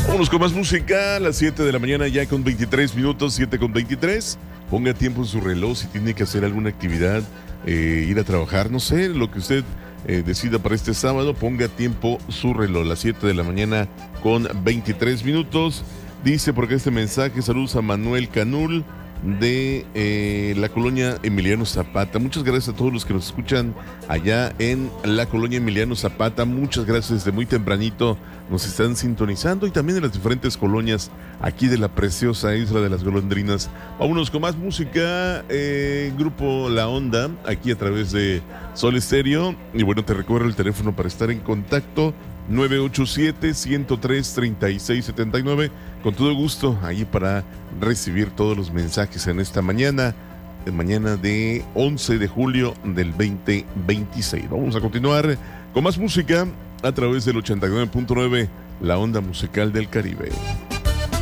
Vámonos con más música a las 7 de la mañana ya con 23 minutos, 7 con 23. Ponga tiempo en su reloj si tiene que hacer alguna actividad, ir a trabajar, no sé, lo que usted decida para este sábado, ponga tiempo su reloj, las 7 de la mañana con 23 minutos. Dice porque este mensaje, saludos a Manuel Canul de la colonia Emiliano Zapata. Muchas gracias a todos los que nos escuchan allá en la colonia Emiliano Zapata. Muchas gracias, desde muy tempranito nos están sintonizando, y también en las diferentes colonias aquí de la preciosa isla de las Golondrinas. Vámonos con más música, grupo La Onda, aquí a través de Sol Estéreo. Y bueno, te recuerdo el teléfono para estar en contacto, 987-103-3679. Con todo gusto ahí para recibir todos los mensajes en esta mañana de 11 de julio del 2026. Vamos a continuar con más música a través del 89.9, la onda musical del Caribe.